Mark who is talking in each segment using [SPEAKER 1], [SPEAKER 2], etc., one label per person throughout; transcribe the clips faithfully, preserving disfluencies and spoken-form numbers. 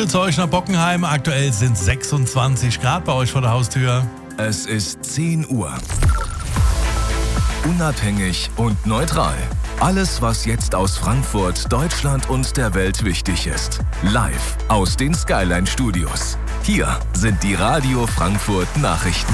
[SPEAKER 1] Frühe zu euch nach Bockenheim. Aktuell sind sechsundzwanzig Grad bei euch vor der Haustür.
[SPEAKER 2] Es ist zehn Uhr. Unabhängig und neutral. Alles, was jetzt aus Frankfurt, Deutschland und der Welt wichtig ist. Live aus den Skyline Studios. Hier sind die Radio Frankfurt Nachrichten.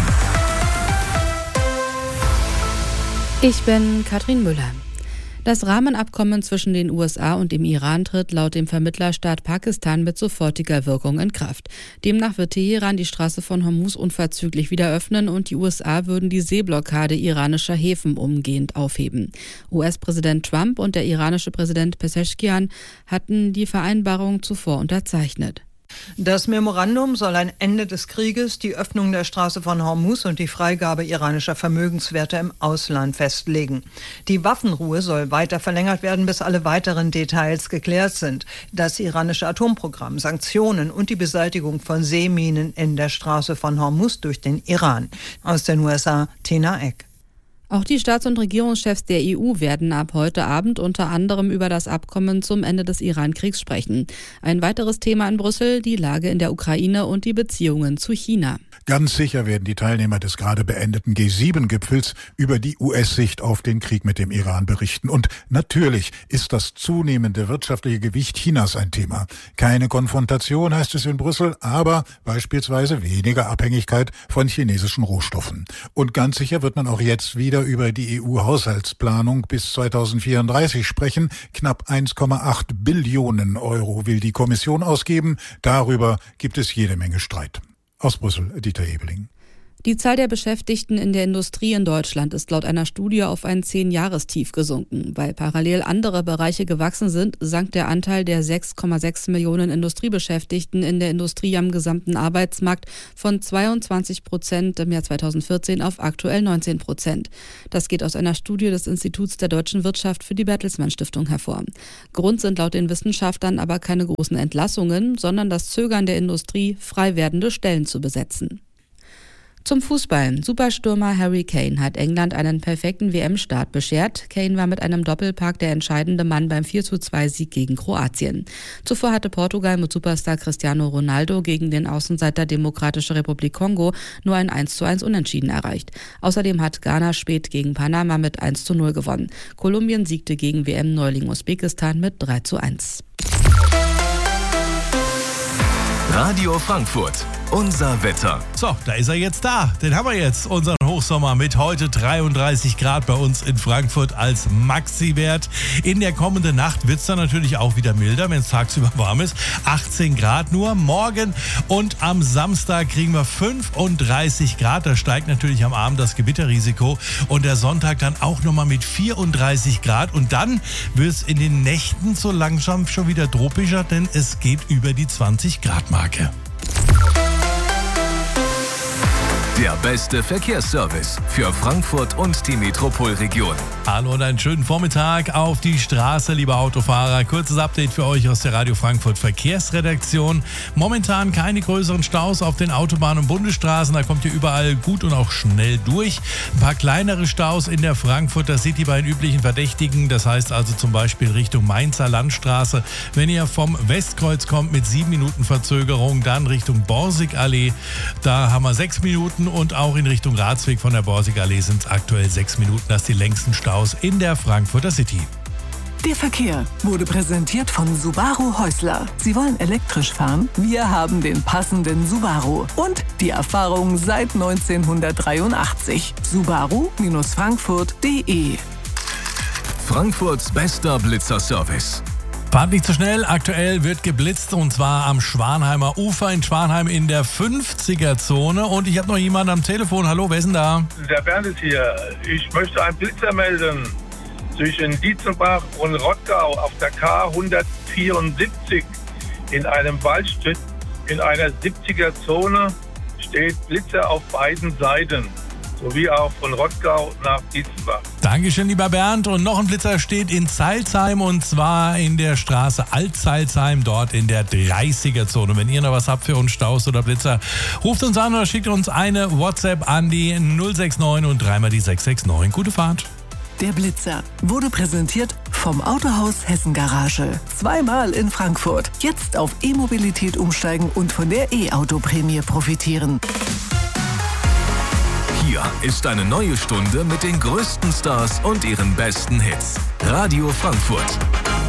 [SPEAKER 3] Ich bin Katrin Müller. Das Rahmenabkommen zwischen den U S A und dem Iran tritt laut dem Vermittlerstaat Pakistan mit sofortiger Wirkung in Kraft. Demnach wird Teheran die Straße von Hormuz unverzüglich wieder öffnen und die U S A würden die Seeblockade iranischer Häfen umgehend aufheben. U S-Präsident Trump und der iranische Präsident Pezeshkian hatten die Vereinbarung zuvor unterzeichnet.
[SPEAKER 4] Das Memorandum soll ein Ende des Krieges, die Öffnung der Straße von Hormuz und die Freigabe iranischer Vermögenswerte im Ausland festlegen. Die Waffenruhe soll weiter verlängert werden, bis alle weiteren Details geklärt sind. Das iranische Atomprogramm, Sanktionen und die Beseitigung von Seeminen in der Straße von Hormuz durch den Iran. Aus den U S A, Tina Eck.
[SPEAKER 3] Auch die Staats- und Regierungschefs der E U werden ab heute Abend unter anderem über das Abkommen zum Ende des Iran-Kriegs sprechen. Ein weiteres Thema in Brüssel, die Lage in der Ukraine und die Beziehungen zu China.
[SPEAKER 5] Ganz sicher werden die Teilnehmer des gerade beendeten G sieben Gipfels über die U S-Sicht auf den Krieg mit dem Iran berichten. Und natürlich ist das zunehmende wirtschaftliche Gewicht Chinas ein Thema. Keine Konfrontation, heißt es in Brüssel, aber beispielsweise weniger Abhängigkeit von chinesischen Rohstoffen. Und ganz sicher wird man auch jetzt wieder über die E U-Haushaltsplanung bis zweitausendvierunddreißig sprechen. Knapp eins Komma acht Billionen Euro will die Kommission ausgeben. Darüber gibt es jede Menge Streit. Aus Brüssel, Dieter Ebeling.
[SPEAKER 3] Die Zahl der Beschäftigten in der Industrie in Deutschland ist laut einer Studie auf ein Zehn-Jahrestief gesunken. Weil parallel andere Bereiche gewachsen sind, sank der Anteil der sechs Komma sechs Millionen Industriebeschäftigten in der Industrie am gesamten Arbeitsmarkt von zweiundzwanzig Prozent im Jahr zweitausendvierzehn auf aktuell neunzehn Prozent. Das geht aus einer Studie des Instituts der deutschen Wirtschaft für die Bertelsmann Stiftung hervor. Grund sind laut den Wissenschaftlern aber keine großen Entlassungen, sondern das Zögern der Industrie, frei werdende Stellen zu besetzen. Zum Fußball. Superstürmer Harry Kane hat England einen perfekten W M-Start beschert. Kane war mit einem Doppelpack der entscheidende Mann beim vier zu zwei Sieg gegen Kroatien. Zuvor hatte Portugal mit Superstar Cristiano Ronaldo gegen den Außenseiter Demokratische Republik Kongo nur ein eins zu eins Unentschieden erreicht. Außerdem hat Ghana spät gegen Panama mit eins zu null gewonnen. Kolumbien siegte gegen W M-Neuling Usbekistan mit drei zu eins.
[SPEAKER 2] Radio Frankfurt, unser Wetter.
[SPEAKER 1] So, da ist er jetzt da. Den haben wir jetzt, unseren Hochsommer mit heute dreiunddreißig Grad bei uns in Frankfurt als Maxi-Wert. In der kommenden Nacht wird es dann natürlich auch wieder milder, wenn es tagsüber warm ist. achtzehn Grad nur. Morgen und am Samstag kriegen wir fünfunddreißig Grad. Da steigt natürlich am Abend das Gewitterrisiko. Und der Sonntag dann auch nochmal mit vierunddreißig Grad. Und dann wird es in den Nächten so langsam schon wieder tropischer, denn es geht über die zwanzig Grad Marke.
[SPEAKER 2] Der beste Verkehrsservice für Frankfurt und die Metropolregion.
[SPEAKER 1] Hallo und einen schönen Vormittag auf die Straße, liebe Autofahrer. Kurzes Update für euch aus der Radio Frankfurt Verkehrsredaktion. Momentan keine größeren Staus auf den Autobahnen und Bundesstraßen. Da kommt ihr überall gut und auch schnell durch. Ein paar kleinere Staus in der Frankfurter City bei den üblichen Verdächtigen. Das heißt also zum Beispiel Richtung Mainzer Landstraße. Wenn ihr vom Westkreuz kommt mit sieben Minuten Verzögerung, dann Richtung Borsigallee. Da haben wir sechs Minuten. Und auch in Richtung Ratsweg von der Borsigallee sind es aktuell sechs Minuten. Das sind die längsten Staus in der Frankfurter City.
[SPEAKER 6] Der Verkehr wurde präsentiert von Subaru Häusler. Sie wollen elektrisch fahren? Wir haben den passenden Subaru. Und die Erfahrung seit neunzehnhundertdreiundachtzig. Subaru Frankfurt punkt de.
[SPEAKER 2] Frankfurts bester Blitzerservice.
[SPEAKER 1] Fahrt nicht zu schnell, aktuell wird geblitzt und zwar am Schwanheimer Ufer in Schwanheim in der fünfziger-Zone. Und ich habe noch jemanden am Telefon. Hallo, wer ist denn da?
[SPEAKER 7] Der Bernd ist hier. Ich möchte einen Blitzer melden zwischen Dietzenbach und Rottgau auf der K hundertvierundsiebzig in einem Waldstück in einer siebziger-Zone steht Blitzer auf beiden Seiten. Sowie auch von Rottgau nach Dietzenbach.
[SPEAKER 1] Dankeschön, lieber Bernd. Und noch ein Blitzer steht in Zeilsheim und zwar in der Straße Alt-Zeilsheim, dort in der dreißiger-Zone. Wenn ihr noch was habt für uns, Staus oder Blitzer, ruft uns an oder schickt uns eine WhatsApp an die null sechs neun und dreimal die sechs sechs neun. Gute Fahrt.
[SPEAKER 6] Der Blitzer wurde präsentiert von vom Autohaus Hessen Garage. Zweimal in Frankfurt. Jetzt auf E-Mobilität umsteigen und von der E-Auto-Prämie profitieren.
[SPEAKER 2] Hier ist eine neue Stunde mit den größten Stars und ihren besten Hits. Radio Frankfurt.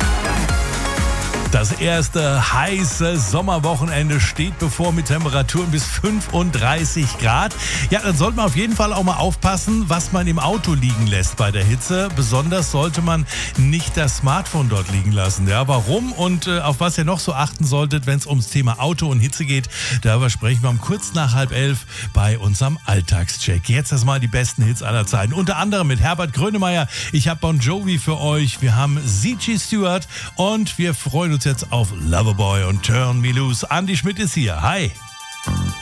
[SPEAKER 1] Das erste heiße Sommerwochenende steht bevor mit Temperaturen bis fünfunddreißig Grad. Ja, dann sollte man auf jeden Fall auch mal aufpassen, was man im Auto liegen lässt bei der Hitze. Besonders sollte man nicht das Smartphone dort liegen lassen. Ja, warum und äh, auf was ihr noch so achten solltet, wenn es ums Thema Auto und Hitze geht, darüber sprechen wir um kurz nach halb elf bei unserem Alltagscheck. Jetzt erstmal die besten Hits aller Zeiten. Unter anderem mit Herbert Grönemeyer. Ich habe Bon Jovi für euch. Wir haben C G Stewart und wir freuen uns jetzt auf Loverboy und Turn Me Loose. Andi Schmidt ist hier. Hi.